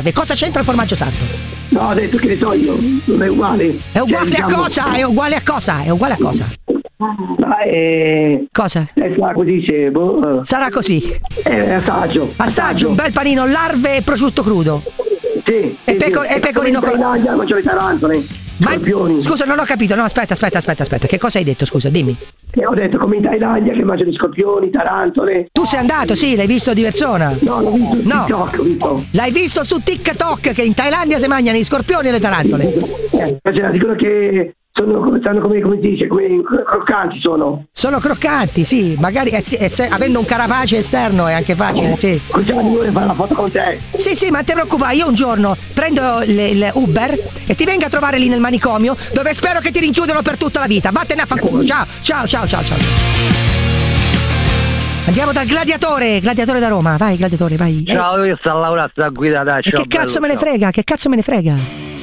larve. Cosa c'entra il formaggio sardo? No, ho detto che ne so io, non è uguale. È uguale a cosa? È uguale a cosa? È uguale a cosa? Cosa? Sarà così, sarà così. Assaggio. Un bel panino, larve e prosciutto crudo. Sì. E pecorino con Thailandia mangio le tarantole. Scorpioni. Scusa, non ho capito. No, aspetta. Che cosa hai detto? Scusa, dimmi. Ho detto come in Thailandia che mangio gli scorpioni, tarantole. Tu sei andato, sì, l'hai visto di persona? No, l'ho visto su TikTok, visto. L'hai visto su TikTok che in Thailandia si mangiano gli scorpioni e le tarantole. Dicono che sono come si dice, come croccanti sono. Sono croccanti, sì, magari avendo un carapace esterno è anche facile, sì. Volevo fare la foto con te. Sì, ma non ti preoccupare, io un giorno prendo il Uber e ti vengo a trovare lì nel manicomio, dove spero che ti rinchiudano per tutta la vita. Vattene a fanculo. Ciao. Andiamo dal gladiatore da Roma, vai gladiatore, vai. Ciao, io sto a lavorare, sto a guidare, che cazzo me ne frega?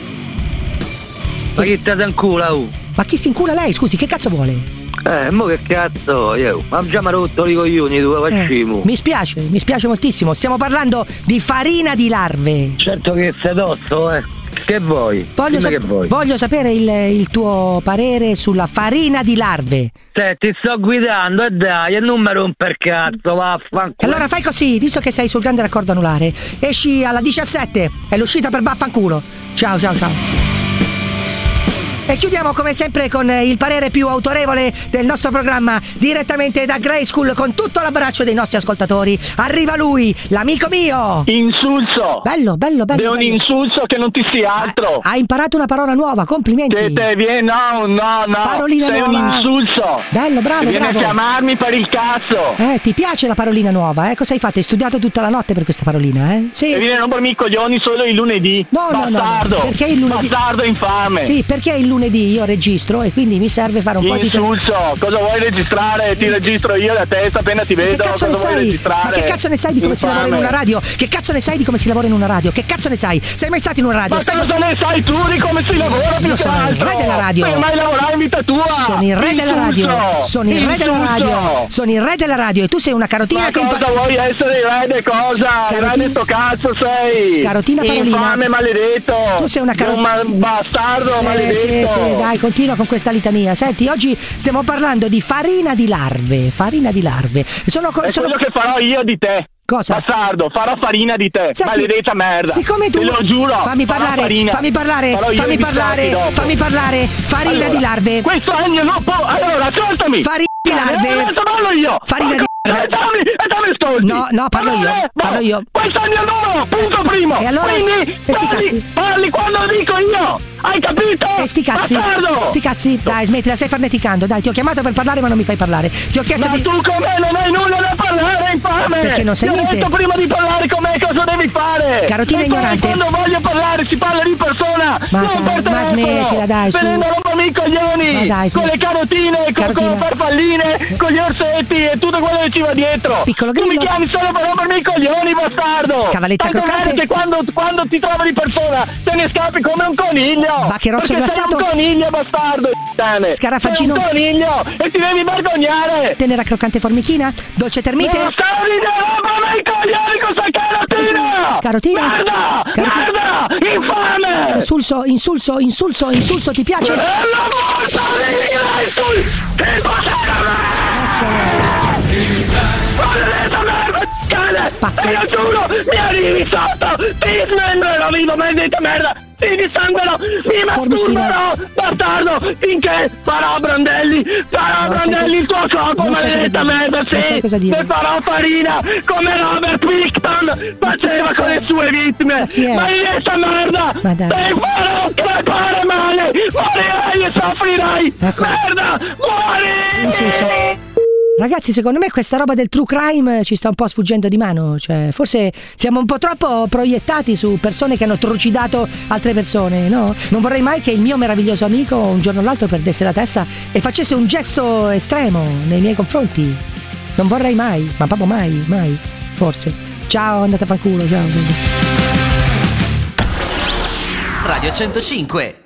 Ma chi te in culo? Ma chi si incula lei, scusi, che cazzo vuole? Mo che cazzo, io? Ma già mi ha rotto i coglioni, tu facciamo. Mi spiace moltissimo, stiamo parlando di farina di larve. Certo che sei tosto, Che vuoi? Voglio sapere il tuo parere sulla farina di larve. Ti sto guidando e dai, e non mi romper cazzo, vaffanculo. Allora fai così, visto che sei sul grande raccordo anulare, esci alla 17, è l'uscita per vaffanculo. Ciao. E chiudiamo come sempre con il parere più autorevole del nostro programma, direttamente da Grey School, con tutto l'abbraccio dei nostri ascoltatori. Arriva lui, l'amico mio. Insulso. Bello. È un insulso che non ti sia altro. Hai imparato una parola nuova, complimenti. No. Parolina sei nuova. Un insulso. Bello, bravo. Vieni a chiamarmi per il cazzo. Ti piace la parolina nuova, Cosa hai fatto? Hai studiato tutta la notte per questa parolina, Sì. E vieni a rompermi i coglioni solo il lunedì. No. Perché il lunedì? Bastardo infame. Sì, perché il lunedì io registro e quindi mi serve fare un po' di insulso. Cosa vuoi registrare? Ti registro io la testa appena ti vedo. Cosa vuoi registrare? Ma che cazzo ne sai di come si lavora in una radio? Che cazzo ne sai di come si lavora in una radio? Che cazzo ne sai? Sei mai stato in una radio? Ma cosa ne sai tu di come si lavora più che altro? Sono il re della radio. Sei mai lavorato in vita tua? Sono il re della radio. Sono il re della radio e tu sei una carotina. Ma cosa vuoi essere il re di cosa? Il re di sto cazzo sei? Carotina parolina. Infame maledetto. Tu sei una carotina. Un bastardo maledetto. Sì, dai, continua con questa litania. Senti, oggi stiamo parlando di farina di larve. È quello che farò io di te. Cosa? Bastardo, farò farina di te. Senti, maledetta merda. Siccome tu. Te lo giuro. Fammi parlare. Farina di larve. Questo è il mio allora, ascoltami. Farina di larve. Adesso parlo io. Farina di larve. Dammi ascolti. No, parlo io. Questo è il mio numero, punto primo. E allora? Quindi parli quando dico io. Hai capito? E sti cazzi. Dai, smettila, stai farneticando. Dai, ti ho chiamato per parlare ma non mi fai parlare. Ti ho chiesto ma tu con me non hai nulla da parlare, infame. Perché non sai niente? Ti ho detto prima di parlare con me cosa devi fare. Carotina ignorante. Quando voglio parlare si parla di persona. Ma smettila, dai, su. Venendo a rompermi i coglioni. Dai, con le carotine, con le farfalline, con gli orsetti e tutto quello che ci va dietro. Piccolo grillo. Tu mi chiami solo per rompermi i coglioni, bastardo. Cavalletta croccante. Che quando ti trovo di persona te ne scappi come un coniglio. Baccherozzo glassato. Sei un coniglio, bastardo. Scarafaggino. Sei un coniglio e ti devi vergognare. Tenera croccante formichina. Dolce termite. Non stavi rompere i coglioni con sta carotina. Merda, infame. Insulso, ti piace? Pazzo. E io giuro, mi arrivi sotto, ti smembrerò vivo, maledetta merda, ti dissanguerò, mi masturberò, bastardo, finché farò brandelli il tuo corpo, maledetta merda, sì, ne farò farina, come Robert Picton faceva con le sue vittime, maledetta merda, te farò crepare male, morirai e soffrirai, merda, muori! Ragazzi, secondo me questa roba del true crime ci sta un po' sfuggendo di mano. Cioè, forse siamo un po' troppo proiettati su persone che hanno trucidato altre persone, no? Non vorrei mai che il mio meraviglioso amico un giorno o l'altro perdesse la testa e facesse un gesto estremo nei miei confronti. Non vorrei mai, ma proprio mai, forse. Ciao, andate a fanculo, ciao. Radio 105